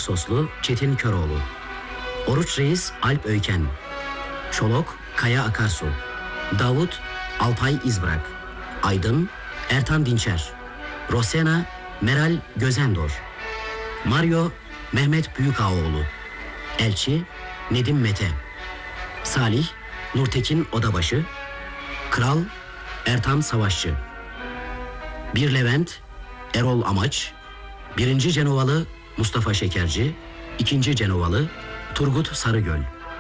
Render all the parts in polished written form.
Naksoslu Çetin Köroğlu, Oruç Reis Alp Öyken, Şolok Kaya Akarsu, Davut Alpay İzbrak, Aydın Ertan Dinçer, Rosena Meral Gözendor, Mario Mehmet Büyükağaoğlu, Elçi Nedim Mete, Salih Nurtekin Odabaşı, Kral Ertan Savaşçı, Bir Levent Erol Amaç, 1. Cenovalı Mustafa Şekerci, 2. Cenovalı Turgut Sarıgöl.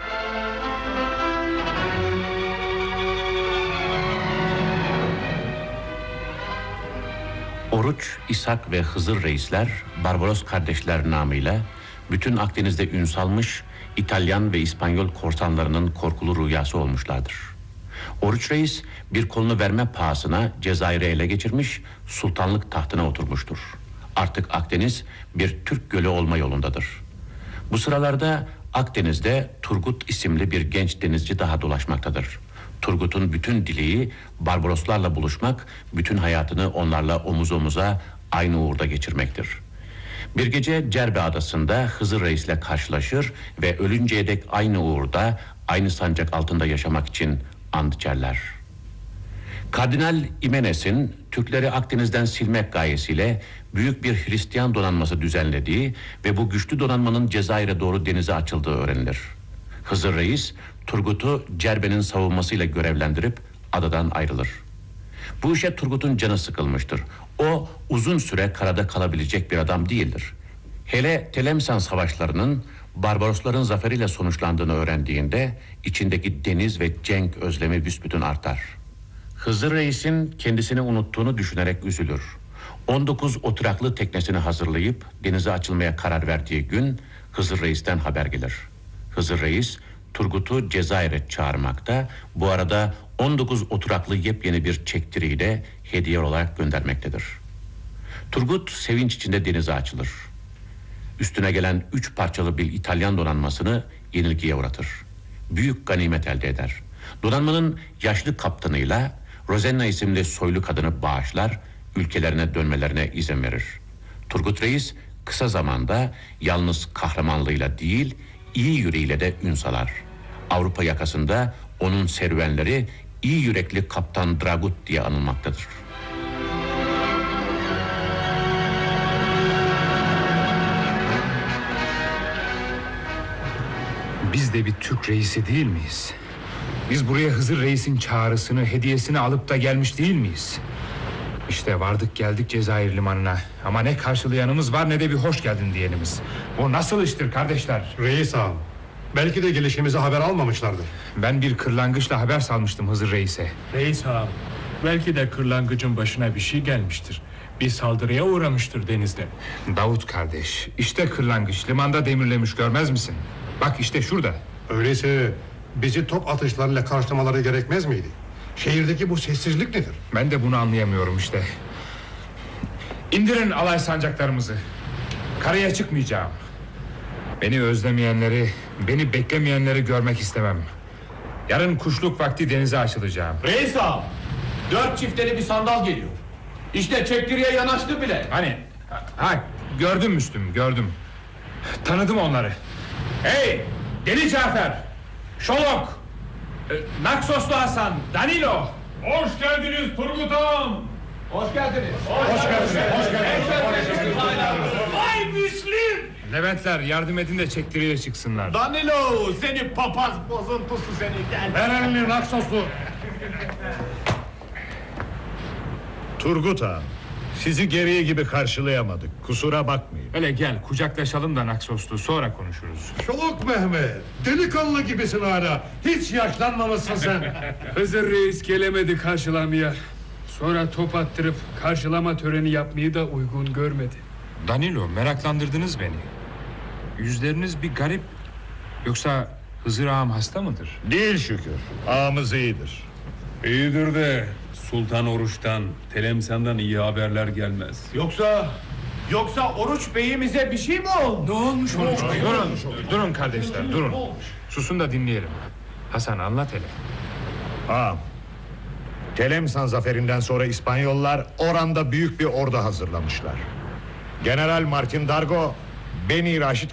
Oruç, İshak ve Hızır reisler, Barbaros kardeşler namıyla bütün Akdeniz'de ün salmış İtalyan ve İspanyol korsanlarının korkulu rüyası olmuşlardır. Oruç reis bir kolunu verme pahasına Cezayir'i ele geçirmiş, sultanlık tahtına oturmuştur. Artık Akdeniz bir Türk gölü olma yolundadır. Bu sıralarda Akdeniz'de Turgut isimli bir genç denizci daha dolaşmaktadır. Turgut'un bütün dileği Barbaroslarla buluşmak, bütün hayatını onlarla omuz omuza aynı uğurda geçirmektir. Bir gece Cerbe adasında Hızır Reis'le karşılaşır ve ölünceye dek aynı uğurda, aynı sancak altında yaşamak için and içerler. Kardinal Imenes'in Türkleri Akdeniz'den silmek gayesiyle büyük bir Hristiyan donanması düzenlediği ve bu güçlü donanmanın Cezayir'e doğru denize açıldığı öğrenilir. Hızır Reis Turgut'u Cerbe'nin savunmasıyla görevlendirip adadan ayrılır. Bu işe Turgut'un canı sıkılmıştır. O uzun süre karada kalabilecek bir adam değildir. Hele Telemsan savaşlarının Barbarosların zaferiyle sonuçlandığını öğrendiğinde içindeki deniz ve cenk özlemi büsbütün artar. Hızır Reis'in kendisini unuttuğunu düşünerek üzülür. 19 oturaklı teknesini hazırlayıp denize açılmaya karar verdiği gün Hızır Reis'ten haber gelir. Hızır Reis Turgut'u Cezayir'e çağırmakta, bu arada 19 oturaklı yepyeni bir çektiriyle hediye olarak göndermektedir. Turgut sevinç içinde denize açılır. Üstüne gelen 3 parçalı bir İtalyan donanmasını yenilgiye uğratır. Büyük ganimet elde eder. Donanmanın yaşlı kaptanıyla Rosenna isimli soylu kadını bağışlar, ülkelerine dönmelerine izin verir. Turgut Reis kısa zamanda yalnız kahramanlığıyla değil, iyi yüreğiyle de ün salar. Avrupa yakasında onun serüvenleri iyi yürekli Kaptan Dragut diye anılmaktadır. Biz de bir Türk reisi değil miyiz? Biz buraya Hızır Reis'in çağrısını, hediyesini alıp da gelmiş değil miyiz? İşte vardık geldik Cezayir limanına. Ama ne karşılayanımız var ne de bir hoş geldin diyenimiz. Bu nasıl iştir kardeşler? Reis ağam, belki de gelişimize haber almamışlardır. Ben bir kırlangıçla haber salmıştım Hızır Reis'e. Reis ağam, belki de kırlangıcın başına bir şey gelmiştir. Bir saldırıya uğramıştır denizde. Davut kardeş, işte kırlangıç limanda demirlemiş, görmez misin? Bak işte şurada. Öyleyse bizi top atışlarıyla karşılamaları gerekmez miydi? Şehirdeki bu sessizlik nedir? Ben de bunu anlayamıyorum işte. İndirin alay sancaklarımızı. Karaya çıkmayacağım. Beni özlemeyenleri, beni beklemeyenleri görmek istemem. Yarın kuşluk vakti denize açılacağım. Reis ağam, 4 çifteli bir sandal geliyor. İşte çektiriye yanaştı bile. Hani? Ha, gördüm Müslüm, gördüm. Tanıdım onları. Hey, Deli Cafer, Şolok, Naksoslu Hasan, Danilo. Hoş geldiniz Turgut ağam. Hoş geldiniz. Hoş geldiniz. Vay Müslim. Leventler, yardım edin de çektiriye çıksınlar. Danilo, seni papaz bozuntusu seni, gel. Ver elini Naksoslu. Turgut ağam, sizi gereği gibi karşılayamadık, kusura bakmayın. Öyle gel, kucaklaşalım da Naksoslu, sonra konuşuruz. Şolok Mehmet, delikanlı gibisin hala. Hiç yaşlanmamışsın sen. Hızır Reis gelemedi karşılamaya. Sonra top attırıp karşılama töreni yapmayı da uygun görmedi. Danilo, meraklandırdınız beni. Yüzleriniz bir garip. Yoksa Hızır ağam hasta mıdır? Değil şükür, ağamız iyidir. İyidir de Sultan Oruç'tan, Telemsan'dan iyi haberler gelmez. Yoksa Oruç Bey'imize bir şey mi oldu? Ne olmuş Oruç Bey? Durun kardeşler, durun. Susun da dinleyelim. Hasan, anlat hele. Ağam, Telemsan zaferinden sonra İspanyollar Oran'da büyük bir ordu hazırlamışlar. General Martin Dargo, Beni Raşit